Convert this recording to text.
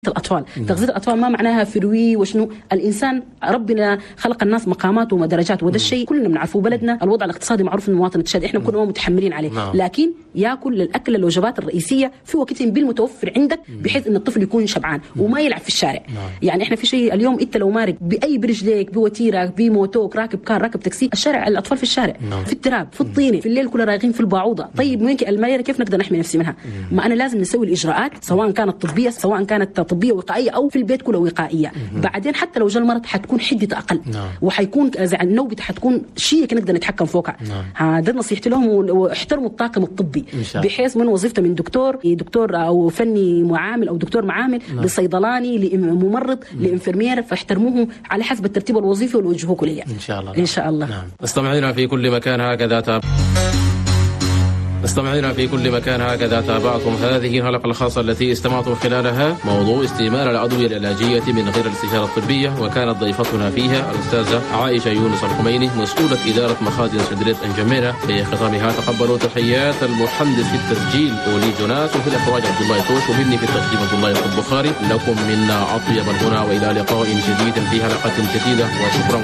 الأطفال. تغذية الأطفال ما معناها فروي وشنو. الإنسان ربنا خلق الناس مقامات ودرجات، وده الشيء كلنا بنعرفه. بلدنا الوضع الاقتصادي معروف إنه مواطن تشاد، إحنا كلنا متحملين عليه. لكن ياكل الأكل الوجبات الرئيسية في وقتهم بالمتوفر عندك، بحيث إن الطفل يكون شبعان وما يلعب في الشارع. يعني إحنا في شيء اليوم أنت لو مارك بأي برجليك، بوتيرك، بموتوك، راكب كار، راكب تاكسي، الشارع الأطفال في الشارع في التراب، في الطينة، في الليل كلنا رايقين في البعوضة. طيب وين الملايين كيف نقدر نحمي نفسي منها؟ ما أنا لازم نسوي الإجراءات، سواء كانت طبية، سواء كانت طبية وقائية أو في البيت كله وقائية. بعدين حتى لو جاء المرض حتكون حدته أقل، وحيكون النوبة حتكون شيء نقدر نتحكم فوقها. هذا نصيحتي لهم. واحترموا الطاقم الطبي، بحيث من وظيفته من دكتور أو فني معامل أو دكتور معامل لصيدلاني لممرض لإنفرمير، فاحترموهم على حسب الترتيب الوظيفي والوجهه كلية إن شاء الله. إن شاء الله. مستمعينا في كل مكان هكذا تابعتم هذه الحلقة الخاصة التي استمعتم خلالها موضوع استعمال الأدوية العلاجية من غير الاستشارة الطبية، وكانت ضيفتنا فيها الأستاذة عائشة يونس الخميني، مسؤولة إدارة مخازن صيدلية أنجميرة. في ختامها تقبلوا تحيات المهندس في التسجيل وليد جوناس، وفي الإخراج عبد الله توش، ومني في التقديم عبد الله البخاري. لكم منا أطيب الهنا، وإلى لقاء جديد في حلقة جديدة، وشكرا.